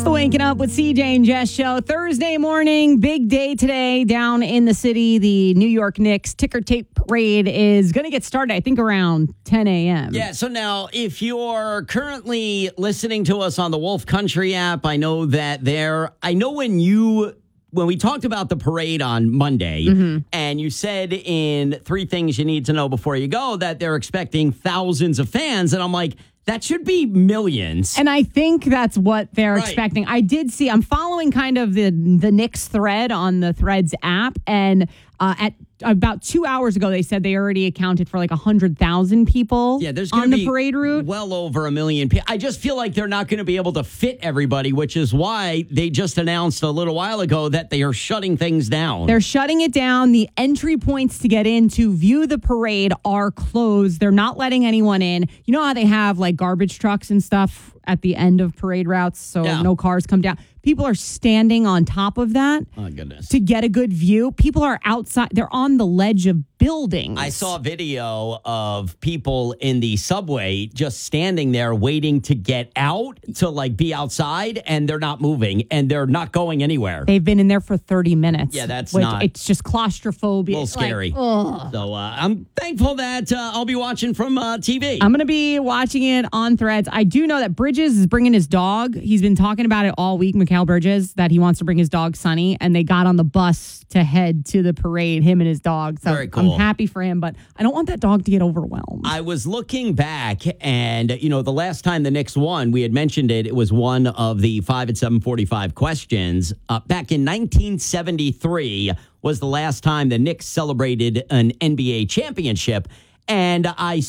It's the Waking Up with CJ and Jess show. Thursday morning, big day today down in the city. The New York Knicks ticker tape parade is going to get started, I think, around 10 a.m. Yeah, so now if you're currently listening to us on the Wolf Country app, I know when we talked about the parade on Monday, and you said in 3 things you need to know before you go that they're expecting thousands of fans, and I'm like, that should be millions. And I think that's what they're expecting. I did see, I'm following kind of the Knicks thread on the Threads app, and at about 2 hours ago, they said they already accounted for like 100,000 people on the parade route. Well over 1 million people. I just feel like they're not going to be able to fit everybody, which is why they just announced a little while ago that they are shutting things down. They're shutting it down. The entry points to get in to view the parade are closed. They're not letting anyone in. You know how they have like garbage trucks and stuff at the end of parade routes so no cars come down? People are standing on top of that to get a good view. People are outside. They're on the ledge of buildings. I saw a video of people in the subway just standing there waiting to get out to like be outside, and they're not moving and they're not going anywhere. They've been in there for 30 minutes. Yeah, it's just claustrophobia. A little scary. So I'm thankful that I'll be watching from TV. I'm going to be watching it on Threads. I do know that Bridges is bringing his dog. He's been talking about it all week, Mikal Bridges, that he wants to bring his dog Sonny, and they got on the bus to head to the parade, him and his dog. So very cool. I'm happy for him, but I don't want that dog to get overwhelmed. I was looking back, and the last time the Knicks won, we had mentioned it. It was one of the 5 at 7:45 questions. Back in 1973 was the last time the Knicks celebrated an NBA championship. And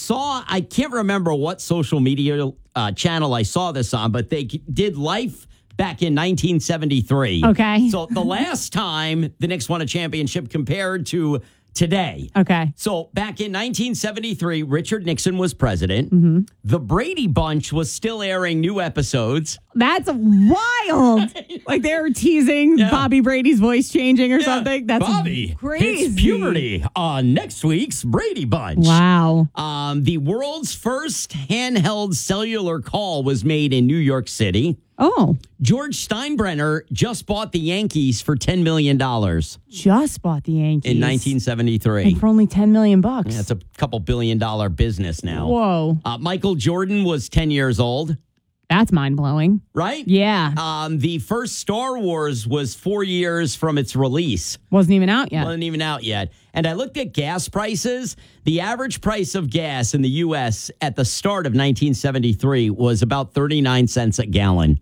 I can't remember what social media channel I saw this on, but they did Life back in 1973. Okay. So the last time the Knicks won a championship compared to today. Okay. So back in 1973, Richard Nixon was president. The Brady Bunch was still airing new episodes. That's wild. Like they were teasing Bobby Brady's voice changing or something. That's Bobby crazy. hits puberty on next week's Brady Bunch. Wow. The world's first handheld cellular call was made in New York City. Oh. George Steinbrenner just bought the Yankees for $10 million. Just bought the Yankees. In 1973. And for only $10 million. Yeah, it's a couple $1 billion business now. Whoa. Michael Jordan was 10 years old. That's mind-blowing. Right? Yeah. The first Star Wars was 4 years from its release. Wasn't even out yet. And I looked at gas prices. The average price of gas in the U.S. at the start of 1973 was about 39 cents a gallon.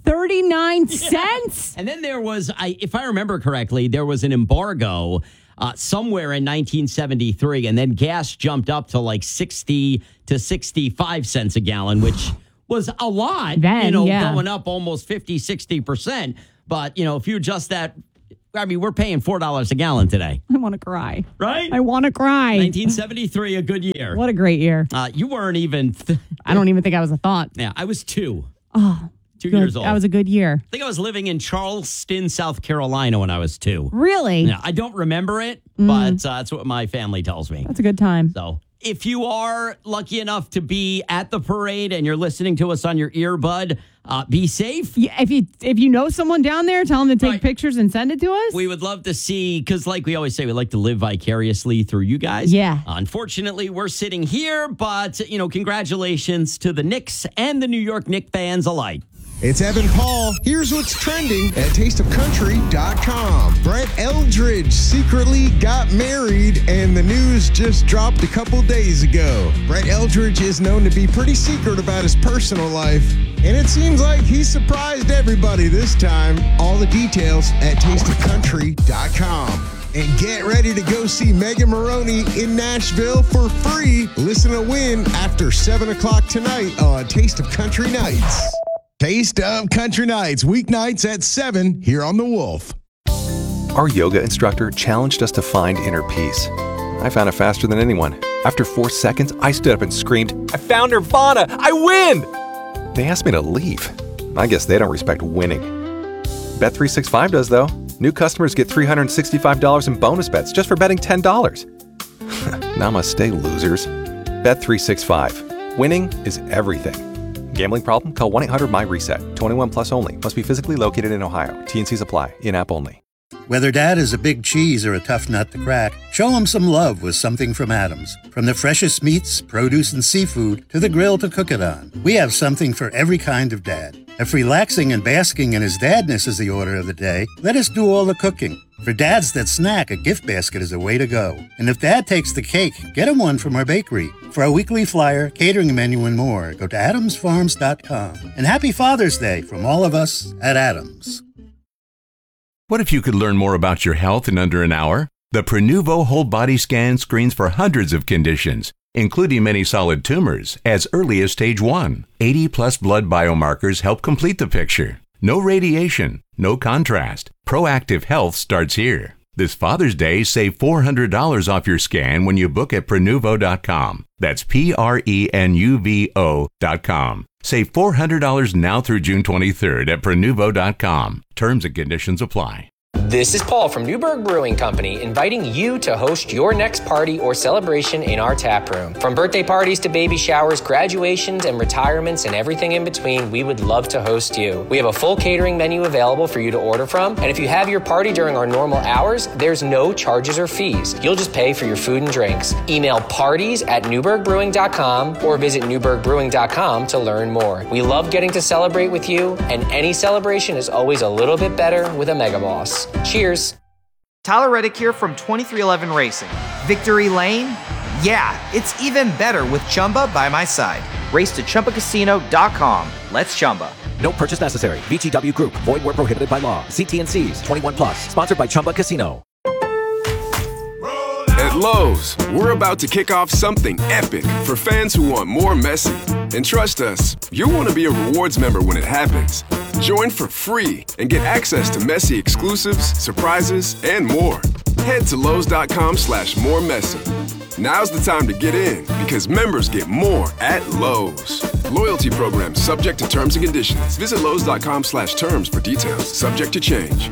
39 cents? And then there was, if I remember correctly, there was an embargo somewhere in 1973, and then gas jumped up to like 60 to 65 cents a gallon, which was a lot, then, going up almost 50, 60%. But, if you adjust that, we're paying $4 a gallon today. I want to cry. Right? I want to cry. 1973, a good year. What a great year. You weren't even... I don't even think I was a thought. Yeah, I was 2. Oh, 2 years old. That was a good year. I think I was living in Charleston, South Carolina when I was 2. Really? Yeah, I don't remember it, but that's what my family tells me. That's a good time. So if you are lucky enough to be at the parade and you're listening to us on your earbud, be safe. Yeah, if you know someone down there, tell them to take pictures and send it to us. We would love to see, because like we always say, we like to live vicariously through you guys. Yeah. Unfortunately, we're sitting here, but, congratulations to the Knicks and the New York Knicks fans alike. It's Evan Paul. Here's what's trending at tasteofcountry.com. Brett Eldridge secretly got married, and the news just dropped a couple days ago. Brett Eldridge is known to be pretty secret about his personal life, and it seems like he surprised everybody this time. All the details at tasteofcountry.com. And get ready to go see Megan Maroney in Nashville for free. Listen to win after 7 o'clock tonight on Taste of Country Nights. Taste of Country Nights, weeknights at 7 here on The Wolf. Our yoga instructor challenged us to find inner peace. I found it faster than anyone. After 4 seconds, I stood up and screamed, "I found Nirvana! I win!" They asked me to leave. I guess they don't respect winning. Bet365 does, though. New customers get $365 in bonus bets just for betting $10. Namaste, losers. Bet365. Winning is everything. Gambling problem? Call 1-800-MY-RESET. 21 plus only. Must be physically located in Ohio. T&Cs apply. In-app only. Whether Dad is a big cheese or a tough nut to crack, show him some love with something from Adams. From the freshest meats, produce, and seafood to the grill to cook it on, we have something for every kind of dad. If relaxing and basking in his dadness is the order of the day, let us do all the cooking. For dads that snack, a gift basket is the way to go. And if Dad takes the cake, get him one from our bakery. For our weekly flyer, catering menu, and more, go to adamsfarms.com. And happy Father's Day from all of us at Adams. What if you could learn more about your health in under an hour? The Prenuvo Whole Body Scan screens for hundreds of conditions, including many solid tumors, as early as stage 1. 80-plus blood biomarkers help complete the picture. No radiation, no contrast. Proactive health starts here. This Father's Day, save $400 off your scan when you book at Prenuvo.com. That's Prenuvo.com. Save $400 now through June 23rd at Prenuvo.com. Terms and conditions apply. This is Paul from Newberg Brewing Company, inviting you to host your next party or celebration in our tap room. From birthday parties to baby showers, graduations, and retirements, and everything in between, we would love to host you. We have a full catering menu available for you to order from, and if you have your party during our normal hours, there's no charges or fees. You'll just pay for your food and drinks. Email parties@newbergbrewing.com or visit newbergbrewing.com to learn more. We love getting to celebrate with you, and any celebration is always a little bit better with a Mega Boss. Cheers. Tyler Reddick here from 2311 Racing. Victory Lane? Yeah, it's even better with Chumba by my side. Race to ChumbaCasino.com. Let's Chumba. No purchase necessary. VGW Group. Void where prohibited by law. See T&Cs. 21 plus. Sponsored by Chumba Casino. At Lowe's, we're about to kick off something epic for fans who want more Messi. And trust us, you'll want to be a rewards member when it happens. Join for free and get access to Messi exclusives, surprises, and more. Head to Lowe's.com/moremessy. Now's the time to get in because members get more at Lowe's. Loyalty program subject to terms and conditions. Visit Lowe's.com/terms for details. Subject to change.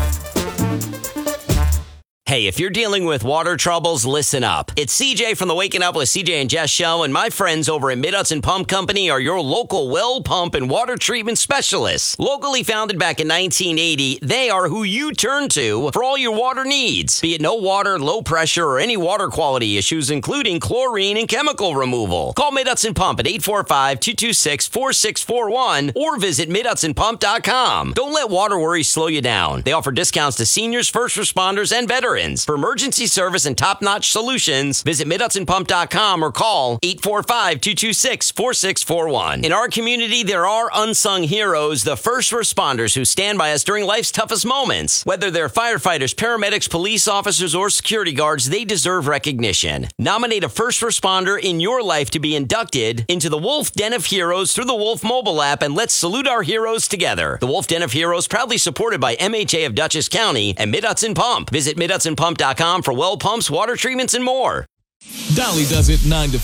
Hey, if you're dealing with water troubles, listen up. It's CJ from the Waking Up with CJ and Jess show, and my friends over at Mid-Hudson Pump Company are your local well pump and water treatment specialists. Locally founded back in 1980, they are who you turn to for all your water needs. Be it no water, low pressure, or any water quality issues, including chlorine and chemical removal. Call Mid-Hudson Pump at 845-226-4641 or visit MidHudsonPump.com. Don't let water worries slow you down. They offer discounts to seniors, first responders, and veterans. For emergency service and top-notch solutions, visit MidHudsonPump.com or call 845-226-4641. In our community, there are unsung heroes, the first responders who stand by us during life's toughest moments. Whether they're firefighters, paramedics, police officers, or security guards, they deserve recognition. Nominate a first responder in your life to be inducted into the Wolf Den of Heroes through the Wolf mobile app, and let's salute our heroes together. The Wolf Den of Heroes, proudly supported by MHA of Dutchess County and Mid-Hudson Pump. Visit MidHudsonPump.com for well pumps, water treatments, and more. Dolly does it 9 to